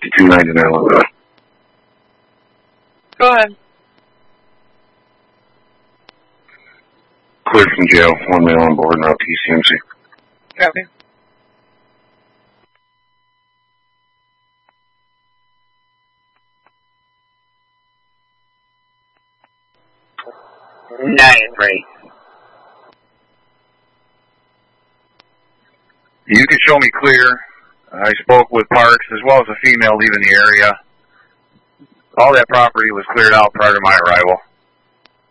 5299. Go ahead. Clear from jail. 1 male on board, now TCMC. Copy. You can show me clear. I spoke with Parks as well as a female leaving the area. All that property was cleared out prior to my arrival.